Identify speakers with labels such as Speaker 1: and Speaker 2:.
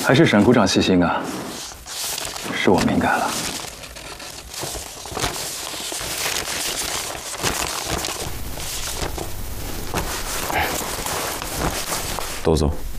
Speaker 1: 还是沈股长细心啊，是我敏感了。
Speaker 2: 都走。